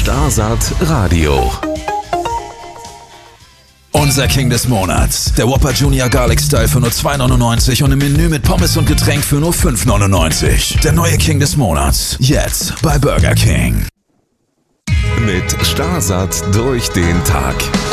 Starsat Radio. Unser King des Monats. Der Whopper Junior Garlic Style für nur $2,99 und im Menü mit Pommes und Getränk für nur $5,99. Der neue King des Monats. Jetzt bei Burger King. Mit Starsat durch den Tag.